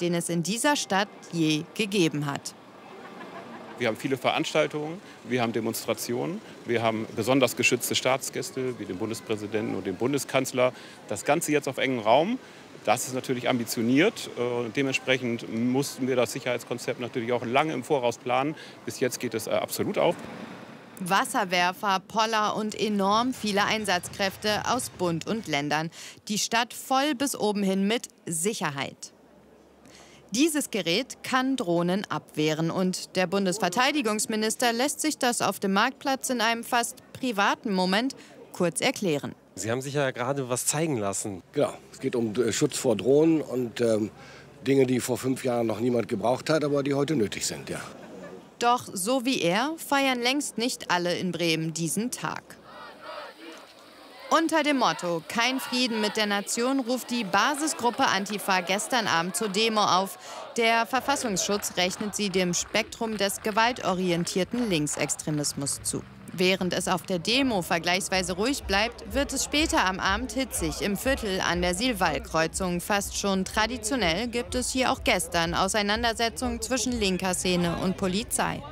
den es in dieser Stadt je gegeben hat. Wir haben viele Veranstaltungen, wir haben Demonstrationen, wir haben besonders geschützte Staatsgäste wie den Bundespräsidenten und den Bundeskanzler. Das Ganze jetzt auf engem Raum, das ist natürlich ambitioniert. Dementsprechend mussten wir das Sicherheitskonzept natürlich auch lange im Voraus planen. Bis jetzt geht es absolut auf. Wasserwerfer, Poller und enorm viele Einsatzkräfte aus Bund und Ländern. Die Stadt voll bis oben hin mit Sicherheit. Dieses Gerät kann Drohnen abwehren und der Bundesverteidigungsminister lässt sich das auf dem Marktplatz in einem fast privaten Moment kurz erklären. Sie haben sich ja gerade was zeigen lassen. Genau, es geht um Schutz vor Drohnen und Dinge, die vor 5 Jahren noch niemand gebraucht hat, aber die heute nötig sind, ja. Doch so wie er feiern längst nicht alle in Bremen diesen Tag. Unter dem Motto "Kein Frieden mit der Nation" ruft die Basisgruppe Antifa gestern Abend zur Demo auf. Der Verfassungsschutz rechnet sie dem Spektrum des gewaltorientierten Linksextremismus zu. Während es auf der Demo vergleichsweise ruhig bleibt, wird es später am Abend hitzig im Viertel an der Silval-Kreuzung. Fast schon traditionell gibt es hier auch gestern Auseinandersetzungen zwischen linker Szene und Polizei.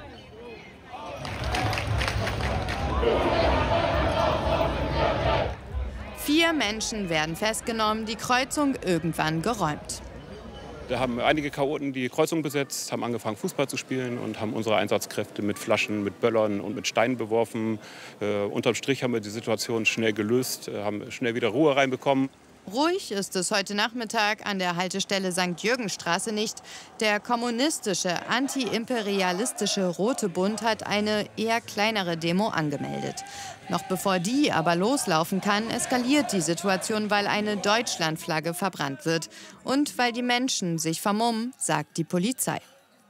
Vier Menschen werden festgenommen, die Kreuzung irgendwann geräumt. Da haben einige Chaoten die Kreuzung besetzt, haben angefangen Fußball zu spielen und haben unsere Einsatzkräfte mit Flaschen, mit Böllern und mit Steinen beworfen. Unterm Strich haben wir die Situation schnell gelöst, haben schnell wieder Ruhe reinbekommen. Ruhig ist es heute Nachmittag an der Haltestelle St. Jürgenstraße nicht. Der kommunistische, antiimperialistische Rote Bund hat eine eher kleinere Demo angemeldet. Noch bevor die aber loslaufen kann, eskaliert die Situation, weil eine Deutschlandflagge verbrannt wird. Und weil die Menschen sich vermummen, sagt die Polizei.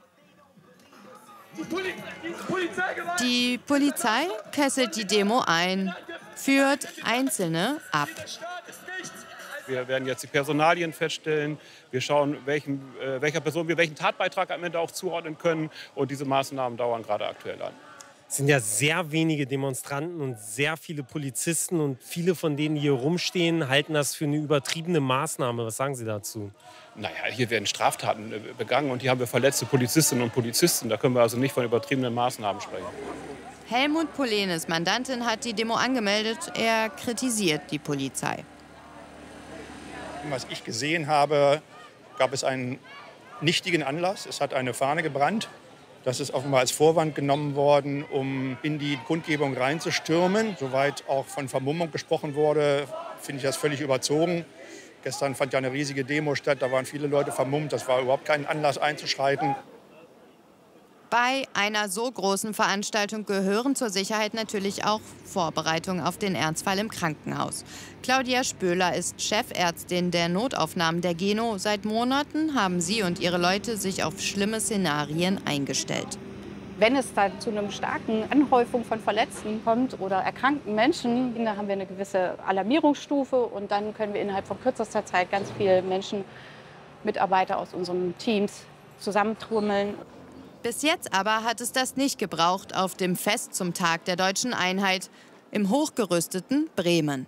Die Polizei kesselt die Demo ein, führt Einzelne ab. Wir werden jetzt die Personalien feststellen. Wir schauen, welcher Person wir welchen Tatbeitrag am Ende auch zuordnen können. Und diese Maßnahmen dauern gerade aktuell an. Es sind ja sehr wenige Demonstranten und sehr viele Polizisten. Und viele von denen, die hier rumstehen, halten das für eine übertriebene Maßnahme. Was sagen Sie dazu? Naja, hier werden Straftaten begangen und hier haben wir verletzte Polizistinnen und Polizisten. Da können wir also nicht von übertriebenen Maßnahmen sprechen. Helmut Polenes Mandantin hat die Demo angemeldet. Er kritisiert die Polizei. Was ich gesehen habe, gab es einen nichtigen Anlass. Es hat eine Fahne gebrannt. Das ist offenbar als Vorwand genommen worden, um in die Kundgebung reinzustürmen. Soweit auch von Vermummung gesprochen wurde, finde ich das völlig überzogen. Gestern fand ja eine riesige Demo statt, da waren viele Leute vermummt. Das war überhaupt kein Anlass einzuschreiten. Bei einer so großen Veranstaltung gehören zur Sicherheit natürlich auch Vorbereitungen auf den Ernstfall im Krankenhaus. Claudia Spöhler ist Chefärztin der Notaufnahmen der Geno. Seit Monaten haben sie und ihre Leute sich auf schlimme Szenarien eingestellt. Wenn es da zu einer starken Anhäufung von Verletzten kommt oder erkrankten Menschen, dann haben wir eine gewisse Alarmierungsstufe und dann können wir innerhalb von kürzester Zeit ganz viele Menschen, Mitarbeiter aus unseren Teams zusammentrommeln. Bis jetzt aber hat es das nicht gebraucht auf dem Fest zum Tag der Deutschen Einheit im hochgerüsteten Bremen.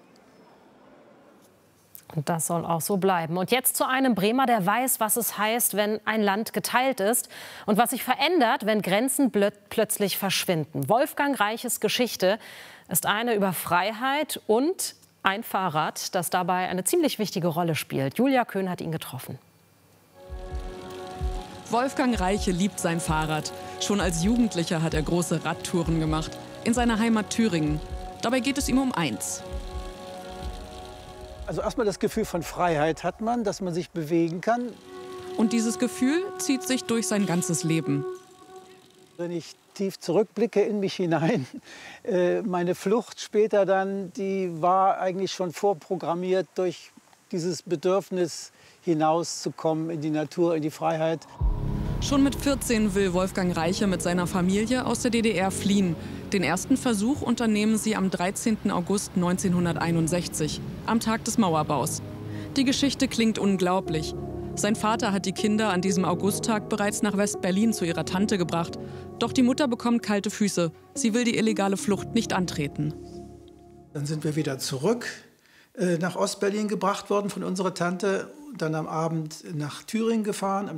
Und das soll auch so bleiben. Und jetzt zu einem Bremer, der weiß, was es heißt, wenn ein Land geteilt ist und was sich verändert, wenn Grenzen plötzlich verschwinden. Wolfgang Reiches Geschichte ist eine über Freiheit und ein Fahrrad, das dabei eine ziemlich wichtige Rolle spielt. Julia Köhn hat ihn getroffen. Wolfgang Reiche liebt sein Fahrrad. Schon als Jugendlicher hat er große Radtouren gemacht. In seiner Heimat Thüringen. Dabei geht es ihm um eins. Also erstmal das Gefühl von Freiheit hat man, dass man sich bewegen kann. Und dieses Gefühl zieht sich durch sein ganzes Leben. Wenn ich tief zurückblicke in mich hinein, meine Flucht später dann, die war eigentlich schon vorprogrammiert durch dieses Bedürfnis, hinauszukommen in die Natur, in die Freiheit. Schon mit 14 will Wolfgang Reiche mit seiner Familie aus der DDR fliehen. Den ersten Versuch unternehmen sie am 13. August 1961, am Tag des Mauerbaus. Die Geschichte klingt unglaublich. Sein Vater hat die Kinder an diesem Augusttag bereits nach West-Berlin zu ihrer Tante gebracht. Doch die Mutter bekommt kalte Füße. Sie will die illegale Flucht nicht antreten. Dann sind wir wieder zurück nach Ost-Berlin gebracht worden von unserer Tante. Dann am Abend nach Thüringen gefahren.